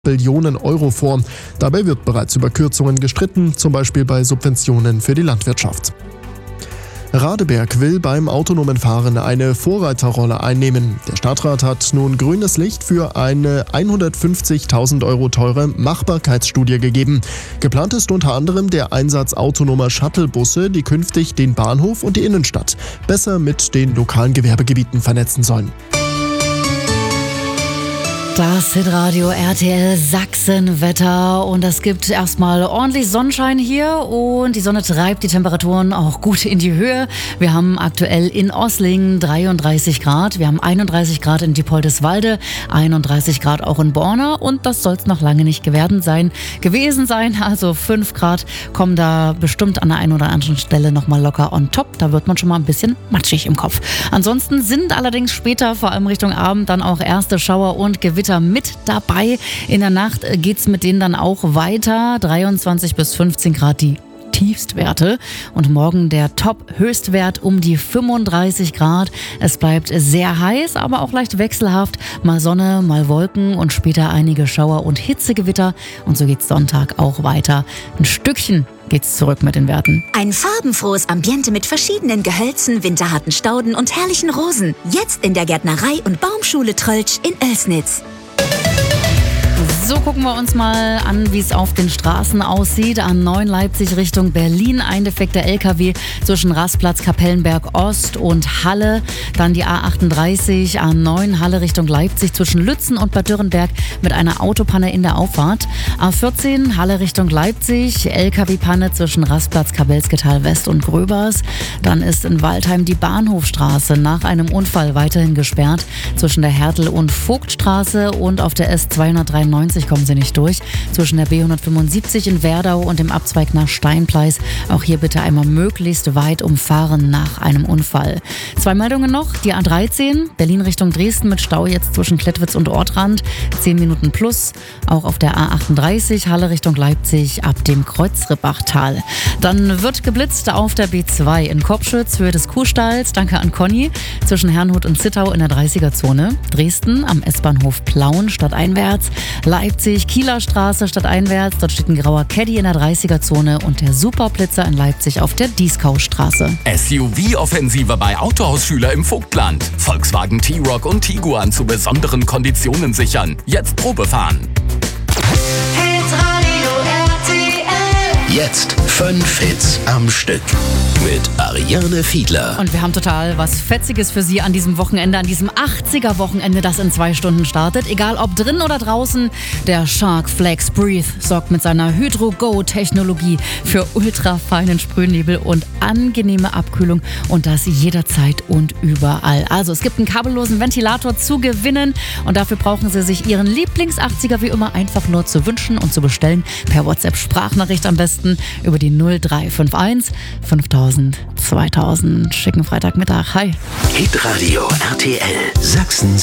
Billionen Euro vor. Dabei wird bereits über Kürzungen gestritten, zum Beispiel bei Subventionen für die Landwirtschaft. Radeberg will beim autonomen Fahren eine Vorreiterrolle einnehmen. Der Stadtrat hat nun grünes Licht für eine 150.000 Euro teure Machbarkeitsstudie gegeben. Geplant ist unter anderem der Einsatz autonomer Shuttlebusse, die künftig den Bahnhof und die Innenstadt besser mit den lokalen Gewerbegebieten vernetzen sollen. Das Hitradio RTL Sachsen-Wetter und es gibt erstmal ordentlich Sonnenschein hier und die Sonne treibt die Temperaturen auch gut in die Höhe. Wir haben aktuell in Oslingen 33 Grad, wir haben 31 Grad in Diepoldeswalde, 31 Grad auch in Borna und das soll es noch lange nicht gewesen sein. Also 5 Grad kommen da bestimmt an der einen oder anderen Stelle nochmal locker on top. Da wird man schon mal ein bisschen matschig im Kopf. Ansonsten sind allerdings später, vor allem Richtung Abend, dann auch erste Schauer und Gewitter mit dabei. In der Nacht geht's mit denen dann auch weiter. 23 bis 15 Grad die Tiefstwerte und morgen der Top-Höchstwert um die 35 Grad. Es bleibt sehr heiß, aber auch leicht wechselhaft. Mal Sonne, mal Wolken und später einige Schauer und Hitzegewitter. Und so geht's Sonntag auch weiter. Ein Stückchen geht's zurück mit den Werten. Ein farbenfrohes Ambiente mit verschiedenen Gehölzen, winterharten Stauden und herrlichen Rosen. Jetzt in der Gärtnerei- und Baumschule Tröltsch in Oelsnitz. So gucken wir uns mal an, wie es auf den Straßen aussieht. A9 Leipzig Richtung Berlin, ein defekter LKW zwischen Rastplatz Kapellenberg Ost und Halle. Dann die A38, A9 Halle Richtung Leipzig zwischen Lützen und Bad Dürrenberg mit einer Autopanne in der Auffahrt. A14 Halle Richtung Leipzig, LKW-Panne zwischen Rastplatz Kabelsketal West und Gröbers. Dann ist in Waldheim die Bahnhofstraße nach einem Unfall weiterhin gesperrt zwischen der Hertel- und Vogtstraße und auf der S293 kommen sie nicht durch. Zwischen der B175 in Werdau und dem Abzweig nach Steinpleis. Auch hier bitte einmal möglichst weit umfahren nach einem Unfall. 2 Meldungen noch. Die A13, Berlin Richtung Dresden mit Stau jetzt zwischen Klettwitz und Ortrand. 10 Minuten plus. Auch auf der A38, Halle Richtung Leipzig ab dem Kreuzrippachtal. Dann wird geblitzt auf der B2 in Kopschütz, Höhe des Kuhstalls. Danke an Conny. Zwischen Herrnhut und Zittau in der 30er-Zone. Dresden am S-Bahnhof Plauen stadteinwärts. Leipzig, Kieler Straße stadteinwärts, dort steht ein grauer Caddy in der 30er-Zone und der Superblitzer in Leipzig auf der Dieskaustraße. SUV-Offensive bei Autohausschüler im Vogtland. Volkswagen T-Roc und Tiguan zu besonderen Konditionen sichern. Jetzt Probefahren. Jetzt 5 Hits am Stück mit Ariane Fiedler. Und wir haben total was Fetziges für Sie an diesem Wochenende, an diesem 80er-Wochenende, das in 2 Stunden startet. Egal ob drin oder draußen, der Shark Flex Breathe sorgt mit seiner Hydro-Go-Technologie für ultrafeinen Sprühnebel und angenehme Abkühlung und das jederzeit und überall. Also es gibt einen kabellosen Ventilator zu gewinnen und dafür brauchen Sie sich Ihren Lieblings-80er wie immer einfach nur zu wünschen und zu bestellen. Per WhatsApp-Sprachnachricht am besten über die 0351 5000 2000. Schicken Freitagmittag. Hi. Hitradio RTL Sachsen.